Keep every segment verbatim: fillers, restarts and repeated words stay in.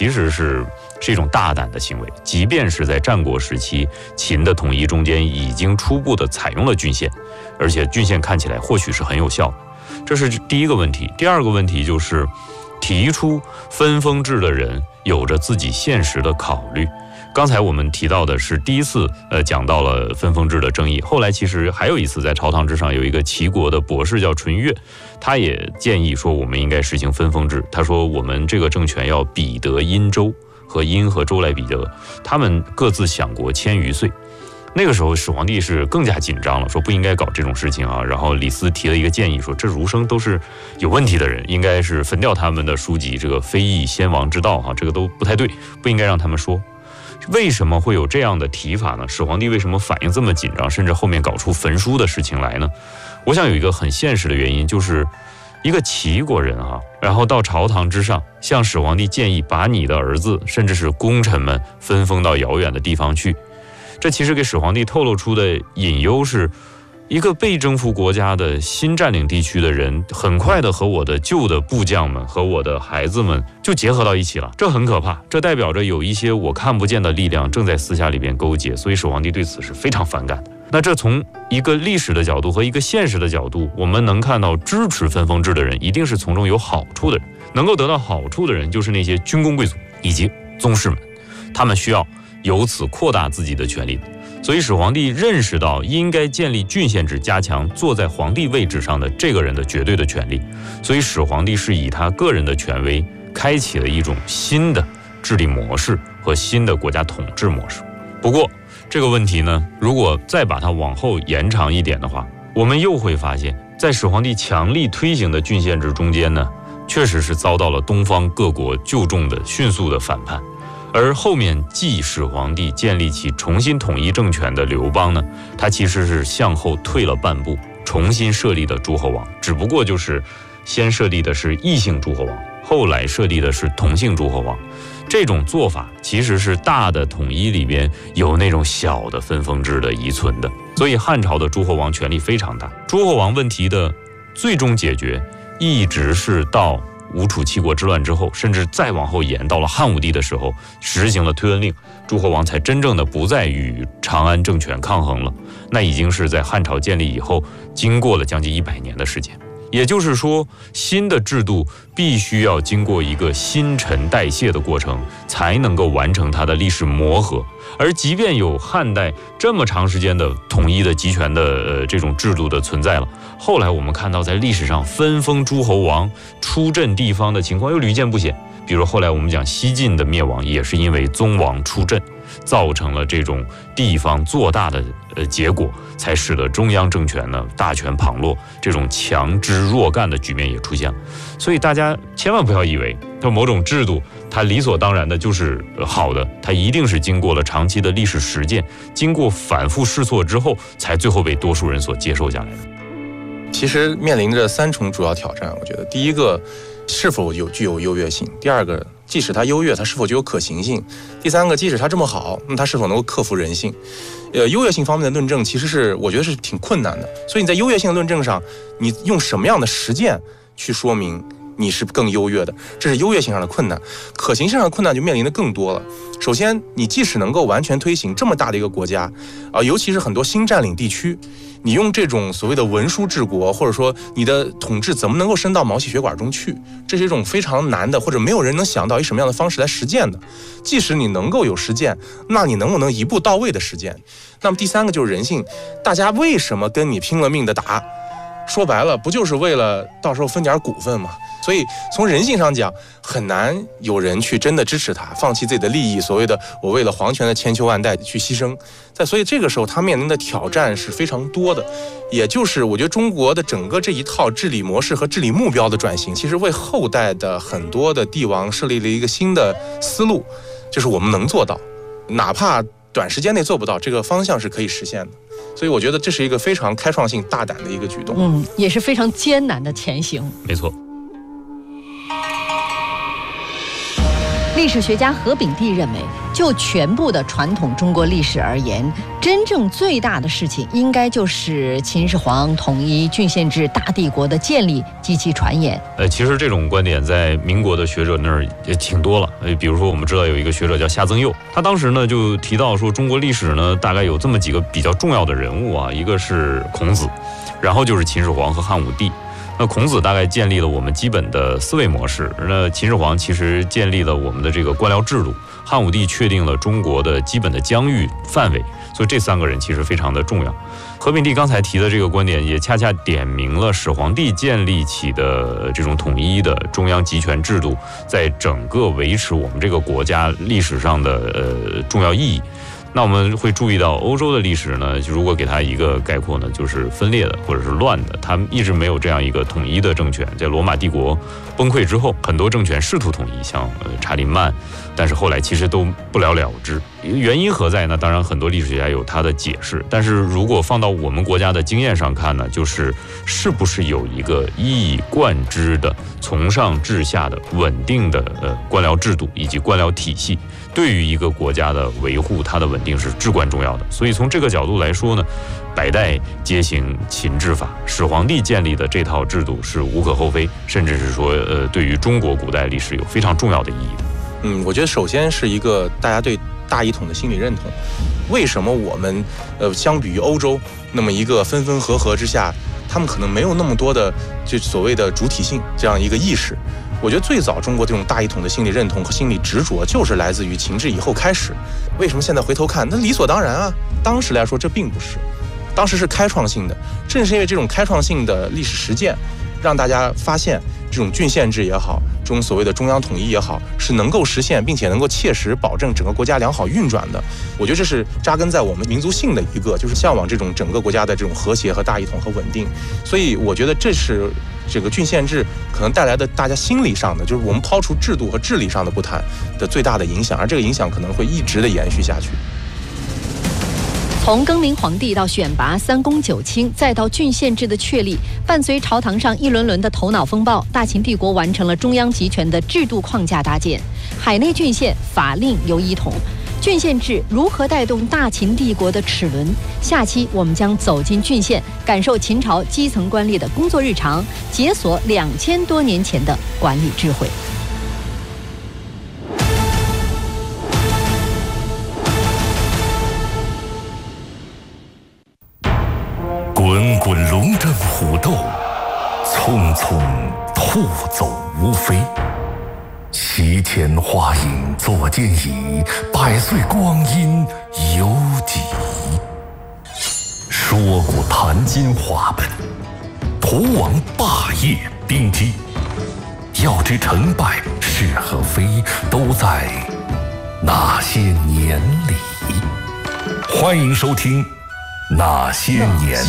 其实是是一种大胆的行为。即便是在战国时期，秦的统一中间已经初步的采用了郡县，而且郡县看起来或许是很有效的，这是第一个问题。第二个问题就是提出分封制的人有着自己现实的考虑。刚才我们提到的是第一次呃讲到了分封制的争议，后来其实还有一次在朝堂之上，有一个齐国的博士叫淳越，他也建议说我们应该实行分封制。他说我们这个政权要比得殷周，和殷和周来比得，他们各自享国千余岁。那个时候始皇帝是更加紧张了，说不应该搞这种事情啊。然后李斯提了一个建议，说这儒生都是有问题的人，应该是焚掉他们的书籍，这个非议先王之道哈，这个都不太对，不应该让他们说。为什么会有这样的提法呢？始皇帝为什么反应这么紧张，甚至后面搞出焚书的事情来呢？我想有一个很现实的原因，就是一个齐国人哈、啊，然后到朝堂之上向始皇帝建议把你的儿子甚至是功臣们分封到遥远的地方去，这其实给始皇帝透露出的隐忧是，一个被征服国家的新占领地区的人，很快的和我的旧的部将们和我的孩子们就结合到一起了，这很可怕。这代表着有一些我看不见的力量正在私下里边勾结，所以始皇帝对此是非常反感的。那这从一个历史的角度和一个现实的角度，我们能看到支持分封制的人一定是从中有好处的人，能够得到好处的人就是那些军功贵族以及宗室们，他们需要由此扩大自己的权利。所以始皇帝认识到应该建立郡县制，加强坐在皇帝位置上的这个人的绝对的权利，所以始皇帝是以他个人的权威开启了一种新的治理模式和新的国家统治模式。不过这个问题呢，如果再把它往后延长一点的话，我们又会发现在始皇帝强力推行的郡县制中间呢，确实是遭到了东方各国就重的迅速的反叛。而后面继始皇帝建立起重新统一政权的刘邦呢，他其实是向后退了半步，重新设立的诸侯王，只不过就是先设立的是异姓诸侯王，后来设立的是同姓诸侯王。这种做法其实是大的统一里边有那种小的分封制的遗存的，所以汉朝的诸侯王权力非常大。诸侯王问题的最终解决一直是到吴楚七国之乱之后，甚至再往后延到了汉武帝的时候，实行了推恩令，诸侯王才真正的不再与长安政权抗衡了。那已经是在汉朝建立以后，经过了将近一百年的时间。也就是说，新的制度必须要经过一个新陈代谢的过程，才能够完成它的历史磨合。而即便有汉代这么长时间的统一的集权的呃这种制度的存在了，后来我们看到在历史上分封诸侯王出镇地方的情况又屡见不鲜。比如后来我们讲西晋的灭亡，也是因为宗王出镇，造成了这种地方做大的呃结果，才使得中央政权呢大权旁落，这种强支弱干的局面也出现了。所以大家千万不要以为说某种制度它理所当然的就是好的，它一定是经过了长期的历史实践，经过反复试错之后，才最后被多数人所接受下来的。 其实面临着三重主要挑战，我觉得第一个是否有具有优越性，第二个即使它优越，它是否具有可行性，第三个即使它这么好，那它是否能够克服人性。呃，优越性方面的论证其实是我觉得是挺困难的，所以你在优越性的论证上，你用什么样的实践去说明你是更优越的，这是优越性上的困难。可行性上的困难就面临的更多了。首先，你即使能够完全推行这么大的一个国家啊、呃，尤其是很多新占领地区，你用这种所谓的文书治国，或者说你的统治怎么能够伸到毛细血管中去，这是一种非常难的，或者没有人能想到以什么样的方式来实践的。即使你能够有实践，那你能不能一步到位的实践？那么第三个就是人性，大家为什么跟你拼了命的打？说白了，不就是为了到时候分点股份吗？所以从人性上讲，很难有人去真的支持他，放弃自己的利益，所谓的我为了皇权的千秋万代去牺牲。在所以这个时候，他面临的挑战是非常多的。也就是我觉得中国的整个这一套治理模式和治理目标的转型，其实为后代的很多的帝王设立了一个新的思路，就是我们能做到，哪怕短时间内做不到，这个方向是可以实现的。所以我觉得这是一个非常开创性、大胆的一个举动， 嗯，也是非常艰难的前行。 没错。 历史学家何炳棣认为，就全部的传统中国历史而言，真正最大的事情应该就是秦始皇统一郡县制大帝国的建立及其传演。 呃，其实这种观点在民国的学者那儿也挺多了。呃，比如说我们知道有一个学者叫夏曾佑，他当时呢就提到说，中国历史呢大概有这么几个比较重要的人物啊，一个是孔子，然后就是秦始皇和汉武帝。那孔子大概建立了我们基本的思维模式，那秦始皇其实建立了我们的这个官僚制度，汉武帝确定了中国的基本的疆域范围，所以这三个人其实非常的重要。何炳棣刚才提的这个观点，也恰恰点明了始皇帝建立起的这种统一的中央集权制度，在整个维持我们这个国家历史上的呃重要意义。那我们会注意到，欧洲的历史呢，如果给它一个概括呢，就是分裂的或者是乱的，他们一直没有这样一个统一的政权。在罗马帝国崩溃之后，很多政权试图统一，像呃查理曼，但是后来其实都不了了之。原因何在呢？当然，很多历史学家有他的解释。但是如果放到我们国家的经验上看呢，就是是不是有一个一以贯之的从上至下的稳定的呃官僚制度以及官僚体系，对于一个国家的维护，它的稳定是至关重要的。所以从这个角度来说呢，百代皆行秦制法，始皇帝建立的这套制度是无可厚非，甚至是说呃对于中国古代历史有非常重要的意义的。 嗯，我觉得首先是一个大家对大一统的心理认同。为什么我们呃相比于欧洲那么一个分分合合之下，他们可能没有那么多的就所谓的主体性这样一个意识？我觉得最早中国这种大一统的心理认同和心理执着，就是来自于秦制以后开始。为什么现在回头看，那理所当然啊？当时来说这并不是，当时是开创性的。正是因为这种开创性的历史实践，让大家发现这种郡县制也好，这种所谓的中央统一也好，是能够实现并且能够切实保证整个国家良好运转的。我觉得这是扎根在我们民族性的一个，就是向往这种整个国家的这种和谐和大一统和稳定。所以我觉得这是这个郡县制可能带来的大家心理上的，就是我们抛除制度和治理上的不谈的最大的影响，而这个影响可能会一直的延续下去。 从更名皇帝到选拔三公九卿，再到郡县制的确立，伴随朝堂上一轮轮的头脑风暴，大秦帝国完成了中央集权的制度框架搭建，海内郡县法令由一统。郡县制如何带动大秦帝国的齿轮？下期我们将走进郡县，感受秦朝基层官吏的工作日常，解锁两千多年前的管理智慧。 滚滚龙争虎斗，匆匆兔走乌飞。席间花影坐间椅，百岁光阴犹几。说古谈今话本，图王霸业兵机。要知成败是和非，都在那些年里。欢迎收听那些年。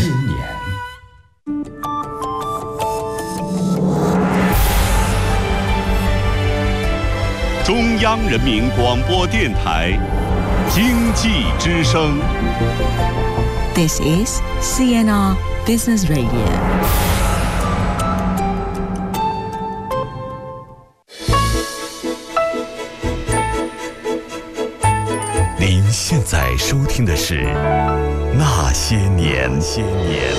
中央人民广播电台经济之声。 This is C N R Business Radio。 您现在收听的是《那些年》。些年。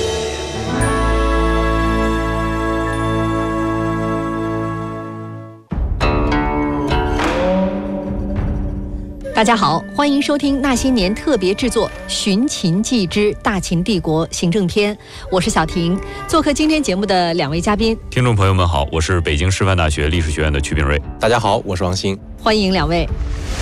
大家好，欢迎收听《那些年》特别制作《寻秦记之大秦帝国行政篇》，我是小婷。做客今天节目的两位嘉宾， 听众朋友们好，我是北京师范大学历史学院的曲炳瑞。 大家好，我是王鑫。 欢迎两位。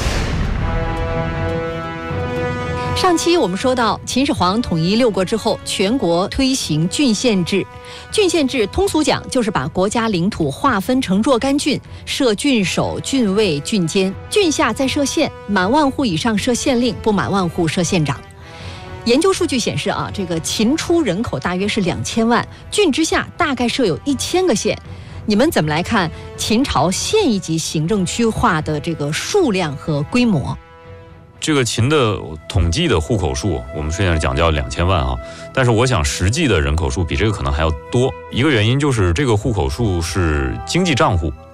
上期我们说到，秦始皇统一六国之后，全国推行郡县制。郡县制通俗讲就是把国家领土划分成若干郡，设郡守、郡尉、郡监，郡下再设县，满万户以上设县令，不满万户设县长。研究数据显示啊，这个秦初人口大约是两千万，郡之下大概设有一千个县。你们怎么来看秦朝县一级行政区划的这个数量和规模？ 这个秦的统计的户口数，我们虽然讲叫两千万啊，但是我想实际的人口数比这个可能还要多。一个原因就是这个户口数是经济账户，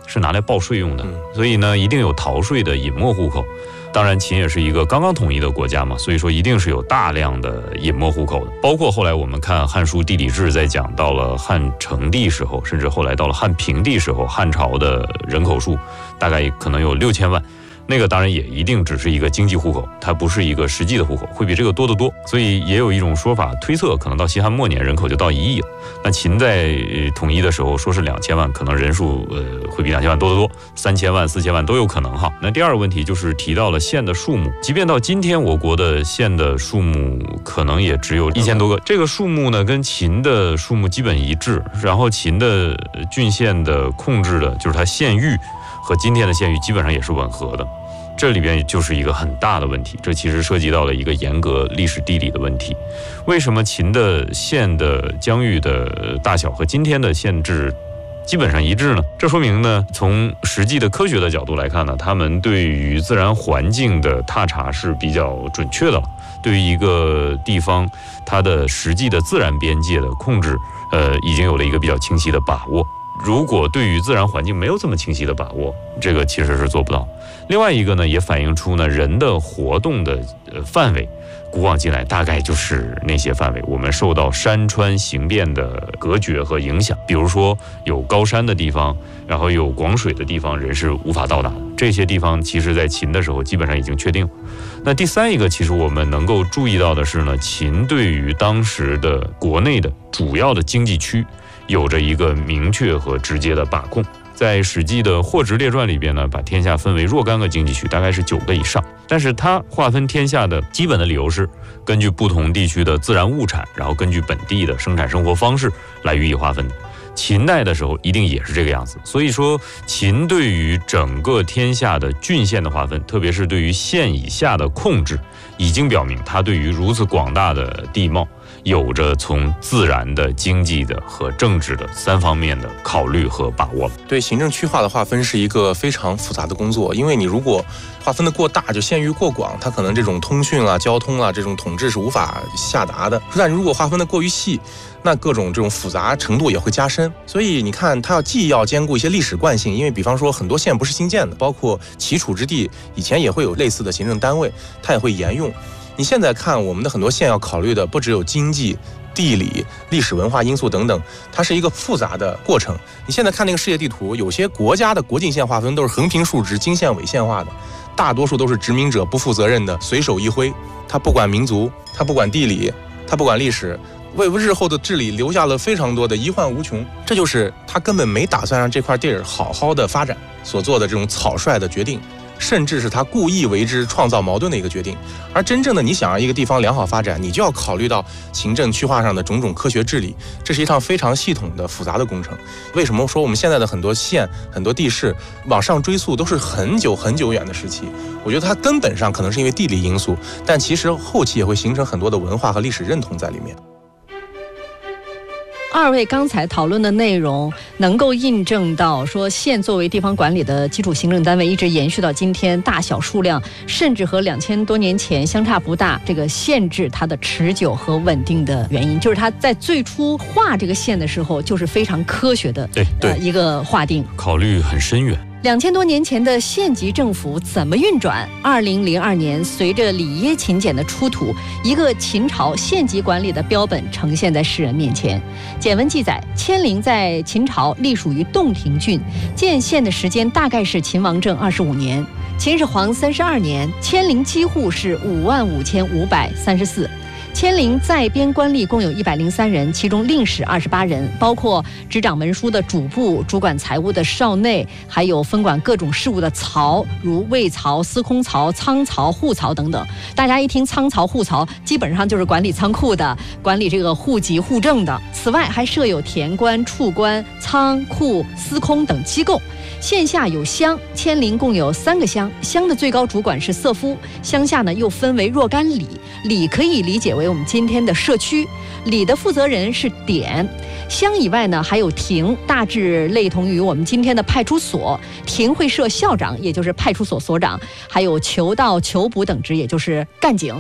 是拿来报税用的， 嗯、 所以呢，一定有逃税的隐没户口。当然，秦也是一个刚刚统一的国家嘛，所以说一定是有大量的隐没户口的。包括后来我们看《汉书地理志》在讲到了汉成帝时候，甚至后来到了汉平帝时候，汉朝的人口数大概可能有六千万。那个当然也一定只是一个经济户口，它不是一个实际的户口，会比这个多得多。所以也有一种说法推测，可能到西汉末年人口就到一亿了。那秦在统一的时候说是两千万，可能人数呃会比两千万多得多，三千万、四千万都有可能哈。那第二个问题就是提到了县的数目，即便到今天，我国的县的数目可能也只有一千多个。这个数目呢，跟秦的数目基本一致。然后秦的郡县的控制的，就是它县域和今天的县域基本上也是吻合的。这里边就是一个很大的问题，这其实涉及到了一个严格历史地理的问题。为什么秦的县的疆域的大小和今天的县制基本上一致呢？这说明呢，从实际的科学的角度来看呢，他们对于自然环境的踏查是比较准确的了。对于一个地方它的实际的自然边界的控制，呃，已经有了一个比较清晰的把握。如果对于自然环境没有这么清晰的把握，这个其实是做不到。另外一个呢，也反映出呢人的活动的呃范围，古往今来大概就是那些范围。我们受到山川形变的隔绝和影响，比如说有高山的地方，然后有广水的地方，人是无法到达的。这些地方其实在秦的时候基本上已经确定。那第三一个，其实我们能够注意到的是呢，秦对于当时的国内的主要的经济区有着一个明确和直接的把控。在《史记》的《霍职列传》里边呢，把天下分为若干个经济区，大概是九个以上。但是它划分天下的基本的理由是根据不同地区的自然物产，然后根据本地的生产生活方式来予以划分的。秦代的时候一定也是这个样子。所以说，秦对于整个天下的郡县的划分，特别是对于县以下的控制，已经表明它对于如此广大的地貌有着从自然的、经济的和政治的三方面的考虑和把握了。 对，行政区划的划分是一个非常复杂的工作，因为你如果划分的过大，就县域过广，它可能这种通讯啊、交通啊这种统治是无法下达的。但如果划分的过于细，那各种这种复杂程度也会加深。所以你看，它要既要兼顾一些历史惯性，因为比方说很多县不是新建的，包括齐楚之地以前也会有类似的行政单位，它也会沿用。你现在看我们的很多县要考虑的不只有经济、地理、历史文化因素等等，它是一个复杂的过程。你现在看那个世界地图，有些国家的国境线划分都是横平竖直、经线纬线化的，大多数都是殖民者不负责任的随手一挥，他不管民族，他不管地理，他不管历史，为日后的治理留下了非常多的遗患无穷。这就是他根本没打算让这块地儿好好的发展所做的这种草率的决定，甚至是他故意为之创造矛盾的一个决定。而真正的你想让一个地方良好发展，你就要考虑到行政区划上的种种科学治理，这是一趟非常系统的复杂的工程。为什么说我们现在的很多县、很多地市往上追溯都是很久很久远的时期？我觉得它根本上可能是因为地理因素，但其实后期也会形成很多的文化和历史认同在里面。 二位刚才讨论的内容能够印证到说，县作为地方管理的基础行政单位，一直延续到今天，大小数量甚至和两千多年前相差不大。这个县制它的持久和稳定的原因，就是它在最初划这个县的时候，就是非常科学的对对、 呃、一个划定， 考虑很深远。 两千多年前的县级政府怎么运转？二零零二年，随着里耶秦简的出土，一个秦朝县级管理的标本呈现在世人面前。简文记载，阡陵在秦朝隶属于洞庭郡，建县的时间大概是秦王政二十五年。秦始皇三十二年，阡陵基户是五万五千五百三十四。阡陵在编官吏共有一百零三人，其中令史二十八人，包括执掌文书的主簿、主管财务的少内，还有分管各种事务的曹，如卫曹、司空曹、仓曹、户曹等等。大家一听仓曹、户曹，基本上就是管理仓库的，管理这个户籍、户政的。此外，还设有田官、处官、仓库、司空等机构。县下有乡，阡陵共有三个乡，乡的最高主管是瑟夫，乡下呢又分为若干里，里可以理解为我们今天的社区，里的负责人是典。乡以外呢还有亭，大致类同于我们今天的派出所，亭会设校长，也就是派出所所长，还有囚道、囚捕等职，也就是干警。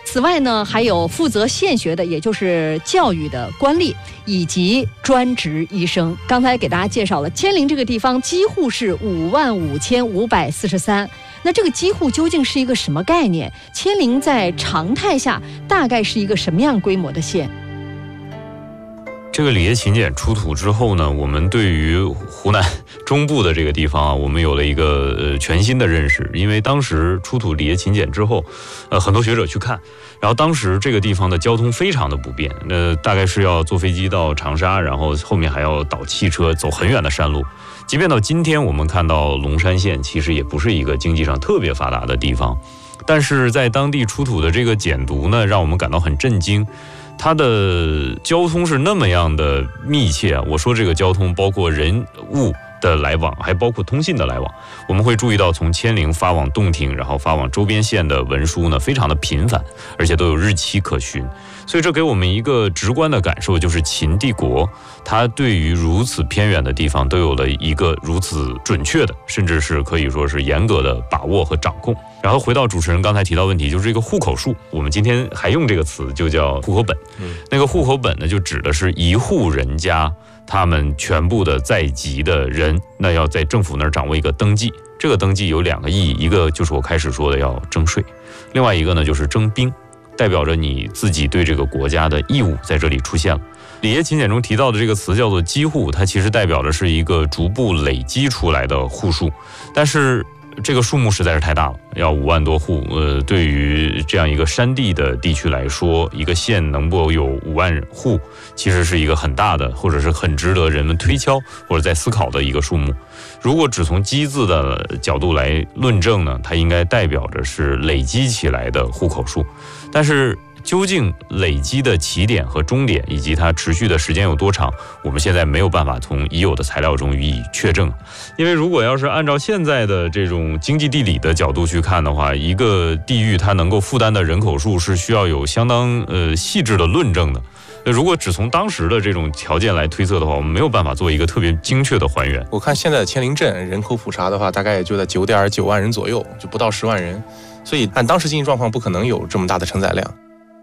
此外呢，还有负责县学的，也就是教育的官吏，以及专职医生。刚才给大家介绍了千陵这个地方几户是五万五千五百四十三。那这个几户究竟是一个什么概念？千陵在常态下大概是一个什么样规模的县？ 这个里耶秦简出土之后呢，我们对于湖南中部的这个地方啊，我们有了一个呃全新的认识。因为当时出土里耶秦简之后，呃，很多学者去看，然后当时这个地方的交通非常的不便，呃，大概是要坐飞机到长沙，然后后面还要倒汽车走很远的山路。即便到今天，我们看到龙山县其实也不是一个经济上特别发达的地方，但是在当地出土的这个简牍呢，让我们感到很震惊。它的交通是那么样的密切啊！我说这个交通包括人物的来往，还包括通信的来往。我们会注意到，从千陵发往洞庭，然后发往周边县的文书呢，非常的频繁，而且都有日期可循。所以这给我们一个直观的感受，就是秦帝国它对于如此偏远的地方都有了一个如此准确的，甚至是可以说是严格的把握和掌控。然后回到主持人刚才提到问题，就是这个户口数，我们今天还用这个词，就叫户口本。嗯、那个户口本呢，就指的是一户人家他们全部的在籍的人，那要在政府那儿掌握一个登记。这个登记有两个意义，一个就是我开始说的要征税，另外一个呢就是征兵，代表着你自己对这个国家的义务在这里出现了。里耶秦简中提到的这个词叫做积户，它其实代表的是一个逐步累积出来的户数，但是这个数目实在是太大了，要五万多户。呃，对于这样一个山地的地区来说，一个县能够有五万户，其实是一个很大的，或者是很值得人们推敲或者在思考的一个数目。如果只从积字的角度来论证呢，它应该代表着是累积起来的户口数。但是究竟累积的起点和终点，以及它持续的时间有多长，我们现在没有办法从已有的材料中予以确证。因为如果要是按照现在的这种经济地理的角度去看的话，一个地域它能够负担的人口数是需要有相当呃细致的论证的。如果只从当时的这种条件来推测的话，我们没有办法做一个特别精确的还原。 我看现在的千陵镇人口普查的话，大概也就在九点九万人左右，就不到十万人，所以按当时经济状况，不可能有这么大的承载量。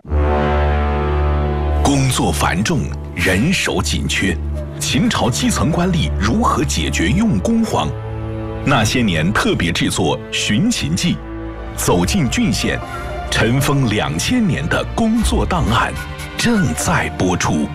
工作繁重，人手紧缺，秦朝基层官吏如何解决用工荒？那些年特别制作《寻秦记》，走进郡县，尘封两千年的工作档案正在播出。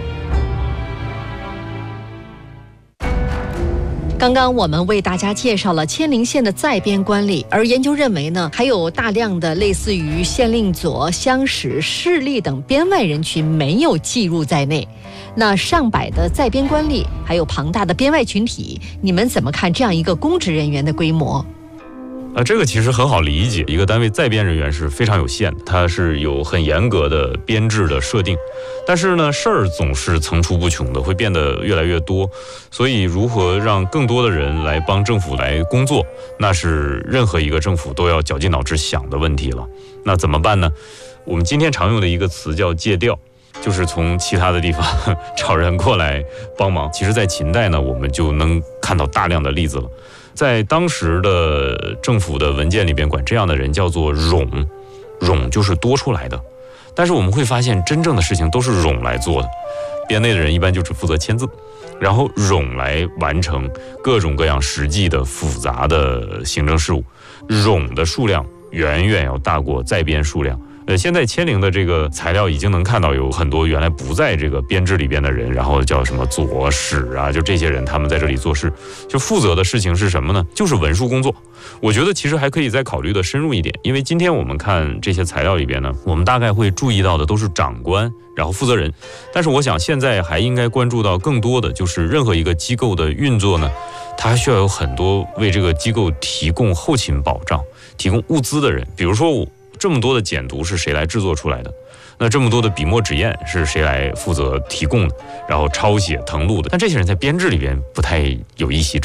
刚刚我们为大家介绍了千陵县的在编官吏，而研究认为呢，还有大量的类似于县令佐、乡史、士吏等编外人群没有计入在内。那上百的在编官吏，还有庞大的编外群体，你们怎么看这样一个公职人员的规模？ 啊，这个其实很好理解，一个单位在编人员是非常有限的，它是有很严格的编制的设定，但是呢，事儿总是层出不穷的，会变得越来越多，所以如何让更多的人来帮政府来工作，那是任何一个政府都要绞尽脑汁想的问题了。那怎么办呢？我们今天常用的一个词叫借调，就是从其他的地方找人过来帮忙。其实在秦代呢，我们就能看到大量的例子了。在当时的政府的文件里边，管这样的人叫做冗，冗就是多出来的。但是我们会发现，真正的事情都是冗来做的，编内的人一般就只负责签字，然后冗来完成各种各样实际的复杂的行政事务。冗的数量远远要大过在编数量。呃，现在千陵的这个材料已经能看到有很多原来不在这个编制里边的人，然后叫什么佐史啊，就这些人他们在这里做事，就负责的事情是什么呢？就是文书工作。我觉得其实还可以再考虑的深入一点，因为今天我们看这些材料里边呢，我们大概会注意到的都是长官，然后负责人，但是我想现在还应该关注到更多的就是任何一个机构的运作呢，它还需要有很多为这个机构提供后勤保障、提供物资的人，比如说我。这么多的简牍是谁来制作出来的？那这么多的笔墨纸砚是谁来负责提供的？然后抄写誊录的？但这些人在编制里边不太有一席之地。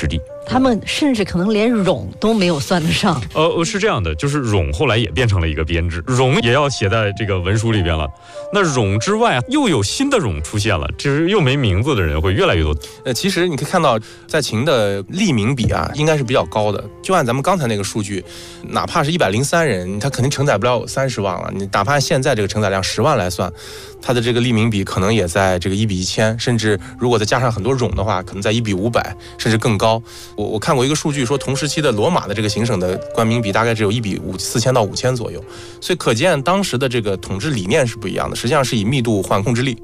他们甚至可能连冗都没有算得上。 呃，是这样的，就是冗后来也变成了一个编制，冗也要写在这个文书里边了。那冗之外又有新的冗出现了，就是又没名字的人会越来越多。 呃，其实你可以看到，在秦的立名比啊，应该是比较高的。就按咱们刚才那个数据，哪怕是一百零三人，他肯定承载不了三十万了。你哪怕按现在这个承载量十万来算，它的这个立名比可能也在这个一比一千，甚至如果再加上很多冗的话，可能在一比五百，甚至更高。我我看过一个数据说，同时期的罗马的这个行省的官名比大概只有一比五四千到五千左右，所以可见当时的这个统治理念是不一样的，实际上是以密度换控制力。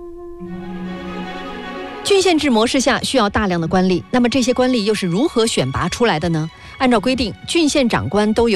郡县制模式下需要大量的官吏，那么这些官吏又是如何选拔出来的呢？按照规定，郡县长官都有